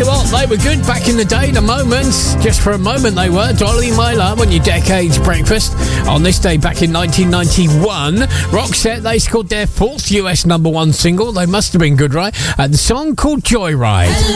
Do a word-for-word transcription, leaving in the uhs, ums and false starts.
you what, they were good back in the day, the Moments. Just for a moment they were. Dolly My Love on your Decades Breakfast. On this day back in nineteen ninety-one, Roxette, they scored their fourth U S number one single. They must have been good, right? And the song called Joyride.